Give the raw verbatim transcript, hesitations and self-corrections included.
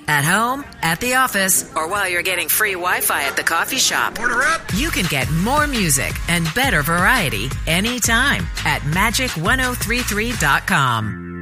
at home, at the office, or while you're getting free Wi-Fi at the coffee shop. Order up! You can get more music and better variety anytime at magic ten thirty-three dot com.